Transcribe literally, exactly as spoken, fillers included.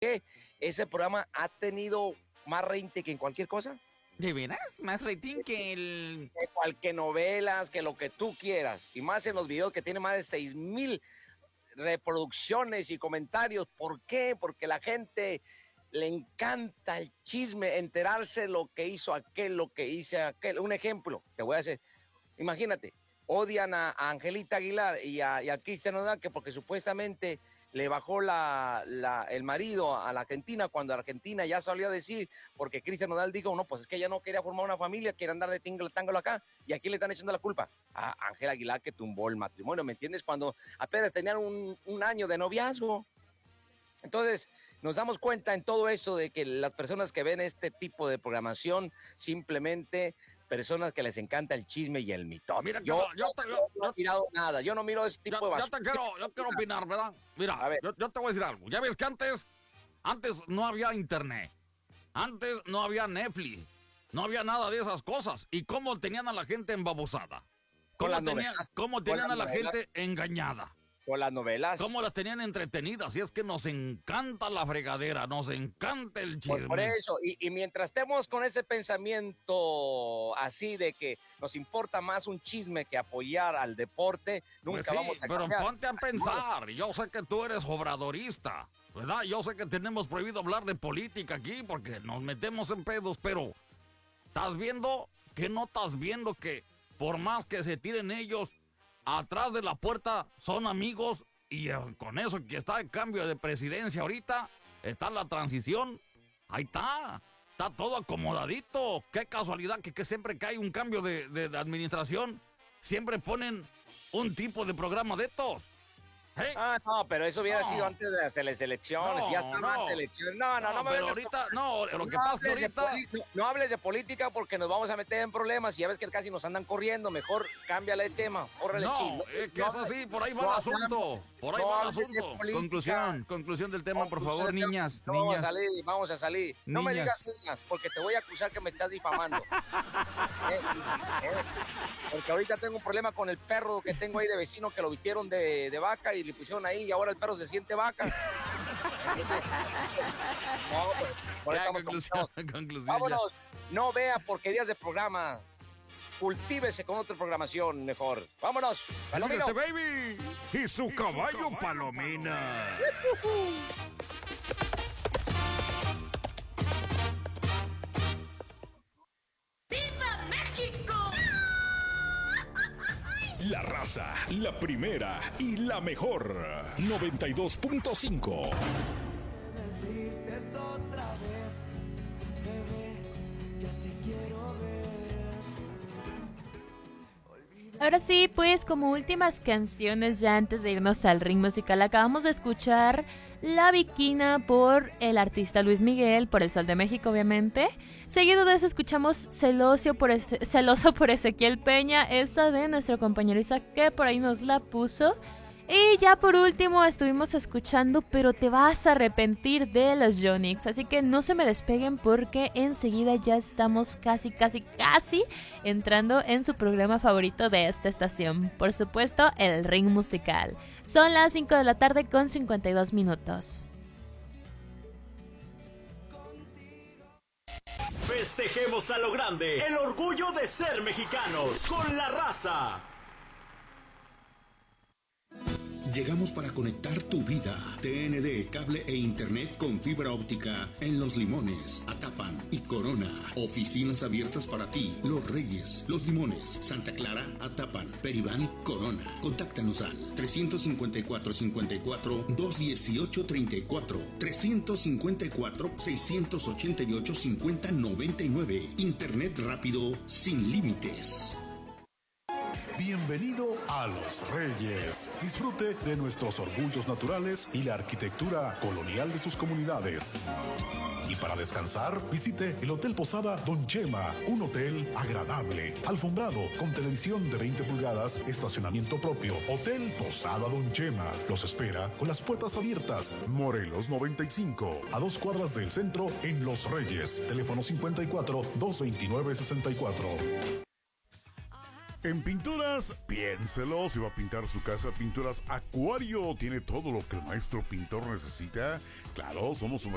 qué? Ese programa ha tenido más rating que en cualquier cosa. ¿De veras? Más rating que el... Que cualquier novelas, que lo que tú quieras. Y más en los videos que tiene más de seis mil reproducciones y comentarios. ¿Por qué? Porque la gente le encanta el chisme, enterarse lo que hizo aquel, lo que hizo aquel. Un ejemplo, te voy a hacer. Imagínate, odian a, a Angelita Aguilar y a, y a Cristian Nodal, que porque supuestamente le bajó la, la, el marido a la Argentina, cuando Argentina ya salió a decir, porque Cristian Nodal dijo, no, pues es que ella no quería formar una familia, quiere andar de tíngalo tángalo acá, y aquí le están echando la culpa a Ángel Aguilar, que tumbó el matrimonio, ¿me entiendes? Cuando apenas tenían un, un año de noviazgo. Entonces, nos damos cuenta en todo eso de que las personas que ven este tipo de programación, simplemente personas que les encanta el chisme y el mito. Mira, yo, yo, yo, yo, yo no he mirado nada, yo no miro ese tipo yo, de basura. Yo te quiero, yo quiero opinar, ¿verdad? Mira, a ver. Yo, yo te voy a decir algo. Ya ves que antes, antes no había internet, antes no había Netflix, no había nada de esas cosas. ¿Y cómo tenían a la gente embabosada? ¿Cómo Con tenían, las cómo tenían a la novelas. gente engañada? Con las novelas. ¿Cómo las tenían entretenidas? Y es que nos encanta la fregadera, nos encanta el chisme. Por, por eso, y, y mientras estemos con ese pensamiento así de que nos importa más un chisme que apoyar al deporte, nunca Pues sí, vamos a pero cambiar. ponte a pensar, yo sé que tú eres obradorista, ¿verdad? Yo sé que tenemos prohibido hablar de política aquí porque nos metemos en pedos, pero ¿estás viendo? ¿Qué no estás viendo? Que por más que se tiren ellos, atrás de la puerta son amigos y eh, con eso que está el cambio de presidencia ahorita, está la transición, ahí está, está todo acomodadito. Qué casualidad que, que siempre que hay un cambio de, de, de administración, siempre ponen un tipo de programa de estos. ¿Eh? Ah, no, pero eso hubiera No. sido antes de hacer las elecciones, No, ya están no. antes de elecciones. No, no, no, No, me pero vengas ahorita, con- no, lo que no pasa es que hables de ahorita... poli- no, no hables de política porque nos vamos a meter en problemas y ya ves que casi nos andan corriendo, mejor cámbiale de tema, órale No, chino. es que es así, por ahí va no el asunto, por ahí no va el hables de asunto. política. Conclusión, conclusión del tema, por favor, Conclusión del tema. niñas, No, vamos a niñas. salir, vamos a salir. No me Niñas. digas niñas, porque te voy a acusar que me estás difamando. Eh, eh, Porque ahorita tengo un problema con el perro que tengo ahí de vecino que lo vistieron de, de vaca y le pusieron ahí y ahora el perro se siente vaca. No, pues, por Ya, eso estamos conclusión, complicados. conclusión. ya. Vámonos, no vea porquerías de programa. Cultívese con otra programación mejor. Vámonos, Palomino. Cuídate, baby. Y su caballo Palomina. ¡Viva México! La raza, la primera y la mejor. noventa y dos punto cinco. Desvistes otra vez, bebé, ya te quiero ver. Ahora sí, pues como últimas canciones ya antes de irnos al ring musical, acabamos de escuchar La Viquina por el artista Luis Miguel, por El Sol de México obviamente. Seguido de eso escuchamos Celoso por, Eze- Celoso por Ezequiel Peña, esa de nuestro compañero Isaac que por ahí nos la puso. Y ya por último estuvimos escuchando Pero te vas a arrepentir de los Yonix. Así que no se me despeguen porque enseguida ya estamos casi, casi, casi entrando en su programa favorito de esta estación. Por supuesto, el Ring Musical. Son las cinco de la tarde con cincuenta y dos minutos. Festejemos a lo grande el orgullo de ser mexicanos con la raza. Llegamos para conectar tu vida. T N D, cable e internet con fibra óptica en Los Limones, Atapan y Corona. Oficinas abiertas para ti. Los Reyes, Los Limones, Santa Clara, Atapan, Peribán, Corona. Contáctanos al tres cincuenta y cuatro cincuenta y cuatro doscientos dieciocho treinta y cuatro, trescientos cincuenta y cuatro seiscientos ochenta y ocho cincuenta noventa y nueve. Internet rápido sin límites. Bienvenido a Los Reyes. Disfrute de nuestros orgullos naturales y la arquitectura colonial de sus comunidades. Y para descansar, visite el Hotel Posada Don Chema, un hotel agradable, alfombrado, con televisión de veinte pulgadas, estacionamiento propio. Hotel Posada Don Chema los espera con las puertas abiertas. Morelos noventa y cinco, a dos cuadras del centro en Los Reyes. Teléfono cincuenta y cuatro, doscientos veintinueve, sesenta y cuatro. En pinturas, piénselo, si va a pintar su casa, Pinturas Acuario tiene todo lo que el maestro pintor necesita. Claro, somos su